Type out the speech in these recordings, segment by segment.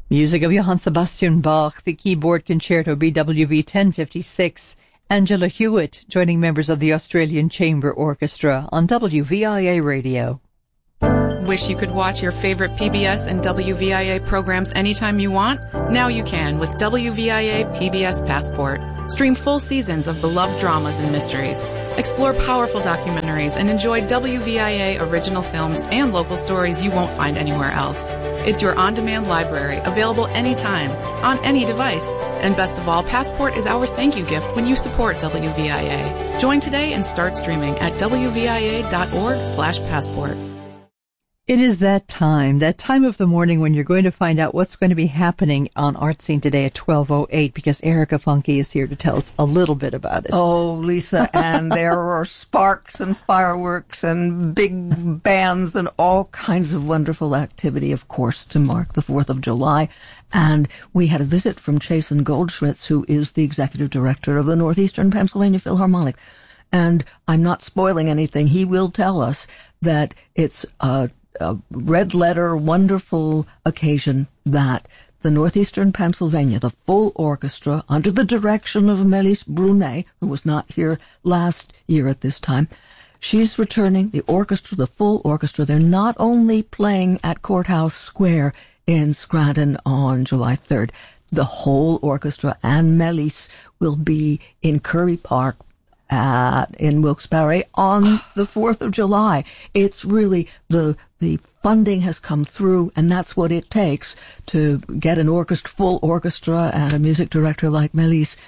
Music of Johann Sebastian Bach, the keyboard concerto BWV 1056. Angela Hewitt joining members of the Australian Chamber Orchestra on WVIA Radio. Wish you could watch your favorite PBS and WVIA programs anytime you want? Now you can with WVIA PBS Passport. Stream full seasons of beloved dramas and mysteries. Explore powerful documentaries and enjoy WVIA original films and local stories you won't find anywhere else. It's your on-demand library, available anytime, on any device. And best of all, Passport is our thank you gift when you support WVIA. Join today and start streaming at wvia.org/passport. It is that time of the morning when you're going to find out what's going to be happening on Art Scene today at 12:08, because Erica Funke is here to tell us a little bit about it. Oh, Lisa, and there are sparks and fireworks and big bands and all kinds of wonderful activity, of course, to mark the 4th of July. And we had a visit from Chasen Goldschmitz, who is the executive director of the Northeastern Pennsylvania Philharmonic. And I'm not spoiling anything. He will tell us that it's a red letter, wonderful occasion that the Northeastern Pennsylvania, the full orchestra, under the direction of Melis Brunet, who was not here last year at this time, she's returning, the orchestra, the full orchestra. They're not only playing at Courthouse Square in Scranton on July 3rd, the whole orchestra and Melis will be in Kirby Park in Wilkes-Barre on the 4th of July. It's really the funding has come through, and that's what it takes to get an full orchestra and a music director like Melis,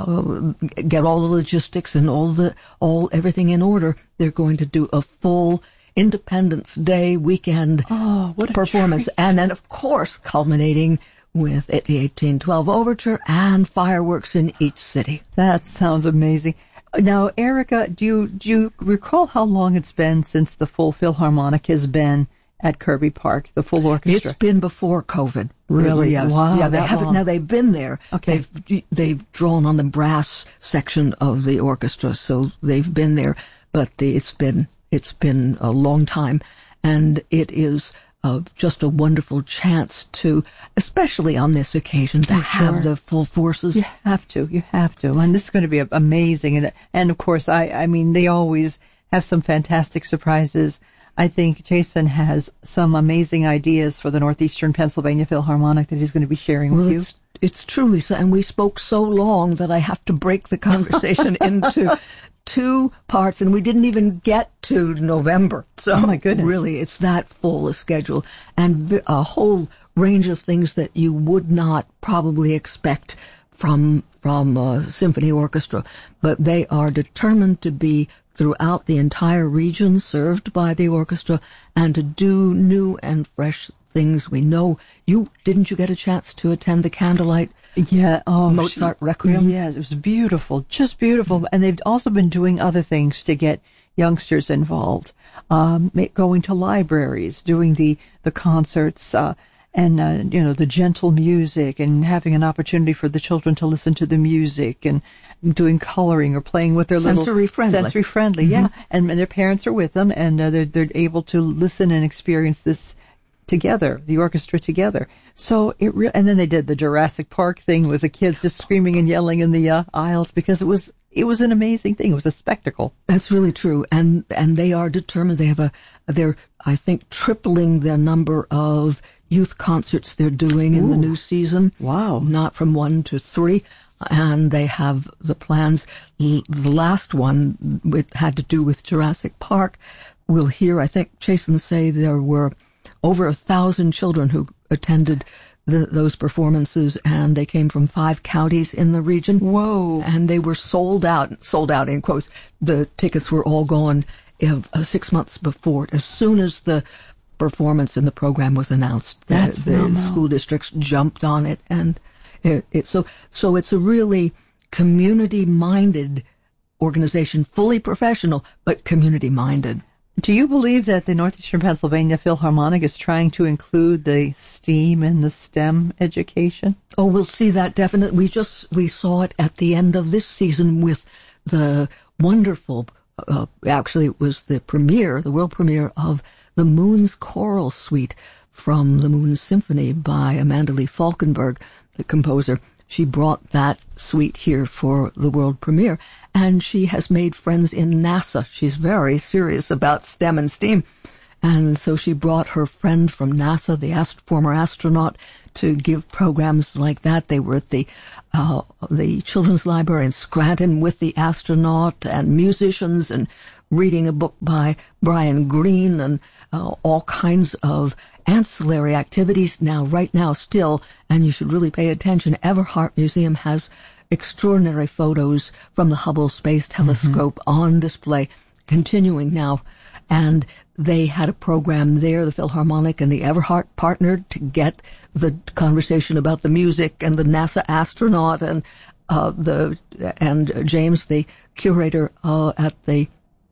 get all the logistics and everything in order. They're going to do a full Independence Day weekend performance, and then of course culminating with the 1812 Overture and fireworks in each city. That sounds amazing. Now, Erica, do you recall how long it's been since the full Philharmonic has been at Kirby Park, the full orchestra? It's been before COVID. Really? Yes. Wow. Yeah, they haven't. Now they've been there. Okay. They've drawn on the brass section of the orchestra, so they've been there. But it's been a long time, and it is just a wonderful chance to, especially on this occasion, to have the full forces. You have to. And this is going to be amazing. And of course, I mean, they always have some fantastic surprises. I think Jason has some amazing ideas for the Northeastern Pennsylvania Philharmonic that he's going to be sharing with you. It's true, Lisa, and we spoke so long that I have to break the conversation into 2 parts, and we didn't even get to November. So, oh my goodness. Really, it's that full a schedule, and a whole range of things that you would not probably expect from a symphony orchestra. But they are determined to be throughout the entire region served by the orchestra, and to do new and fresh things. We know didn't you get a chance to attend the candlelight Mozart Requiem? Yes, it was beautiful, just beautiful. And they've also been doing other things to get youngsters involved, going to libraries, doing the concerts, and the gentle music, and having an opportunity for the children to listen to the music, and doing coloring or playing with their sensory friendly, yeah. And their parents are with them, and they're able to listen and experience this together, the orchestra together. So and then they did the Jurassic Park thing with the kids just screaming and yelling in the aisles, because it was an amazing thing. It was a spectacle. That's really true. And they are determined. They're, I think, tripling the number of youth concerts they're doing in the new season. Wow. Not from 1 to 3. And they have the plans. The last one had to do with Jurassic Park. We'll hear, I think, Chasen say there were over 1,000 children who attended those performances, and they came from 5 counties in the region. Whoa. And they were sold out in quotes. The tickets were all gone 6 months before. As soon as the performance in the program was announced, the school districts jumped on it, and so it's a really community-minded organization, fully professional, but community-minded. Do you believe that the Northeastern Pennsylvania Philharmonic is trying to include the STEAM and the STEM education? Oh, we'll see that definitely. We saw it at the end of this season with the wonderful, actually it was the world premiere of the Moon's Choral Suite from the Moon Symphony by Amanda Lee Falkenberg, the composer. She brought that suite here for the world premiere, and she has made friends in NASA. She's very serious about STEM and STEAM. And so she brought her friend from NASA, the former astronaut, to give programs like that. They were at the Children's Library in Scranton with the astronaut and musicians and reading a book by Brian Greene and all kinds of ancillary activities. Now, right now still, and you should really pay attention, Everhart Museum has extraordinary photos from the Hubble Space Telescope on display, continuing now. And they had a program there, the Philharmonic and the Everhart partnered to get the conversation about the music and the NASA astronaut and James, the curator at the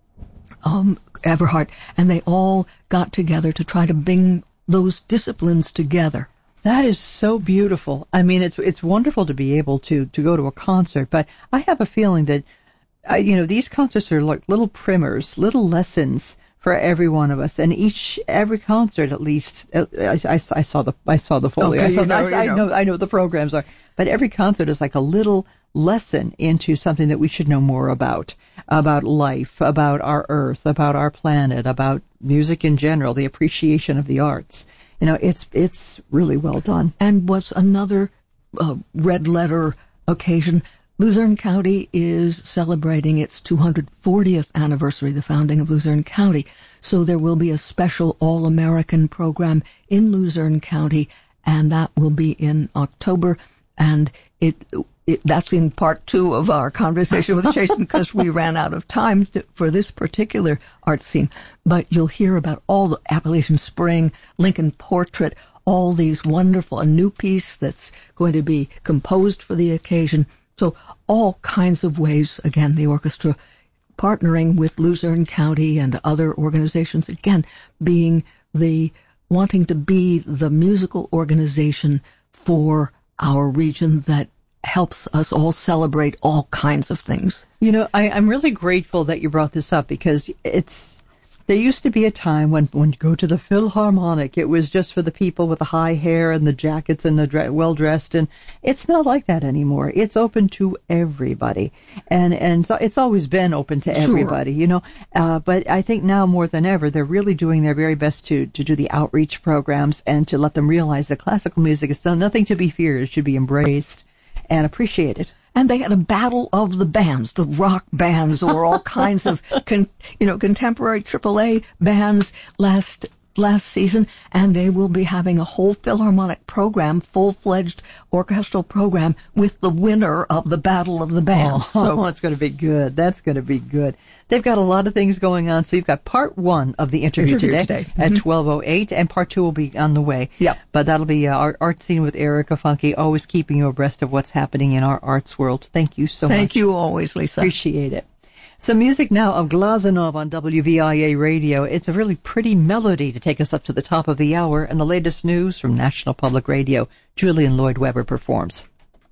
Everhart, and they all got together to try to bring those disciplines together. That is so beautiful. I mean, it's wonderful to be able to go to a concert, but I have a feeling that these concerts are like little primers, little lessons for every one of us, and every concert at least. I saw the folio. Okay, I know what the programs are, but every concert is like a little lesson into something that we should know more about life, about our Earth, about our planet, about music in general, the appreciation of the arts. It's really well done. And what's another red letter occasion? Luzerne County is celebrating its 240th anniversary, the founding of Luzerne County. So there will be a special All-American program in Luzerne County, and that will be in October. And that's in part 2 of our conversation with Jason because we ran out of time for this particular art scene. But you'll hear about all the Appalachian Spring, Lincoln Portrait, all these wonderful, a new piece that's going to be composed for the occasion. So all kinds of ways, again, the orchestra partnering with Luzerne County and other organizations, again, wanting to be the musical organization for our region that helps us all celebrate all kinds of things. I'm really grateful that you brought this up because there used to be a time when you go to the Philharmonic, it was just for the people with the high hair and the jackets and the well-dressed, and it's not like that anymore. It's open to everybody, and so it's always been open to everybody, Sure. But I think now more than ever, they're really doing their very best to do the outreach programs and to let them realize that classical music is nothing to be feared. It should be embraced and appreciated. And they had a battle of the bands, the rock bands, or all kinds of, contemporary AAA bands last season. And they will be having a whole Philharmonic program, full-fledged orchestral program with the winner of the battle of the bands. That's going to be good. That's going to be good. They've got a lot of things going on. So you've got part 1 of the interview today at 12:08, and part 2 will be on the way. Yep. But that'll be our art scene with Erica Funke, always keeping you abreast of what's happening in our arts world. Thank you so much. Thank you always, Lisa. Appreciate it. Some music now of Glazunov on WVIA Radio. It's a really pretty melody to take us up to the top of the hour, and the latest news from National Public Radio. Julian Lloyd Webber performs.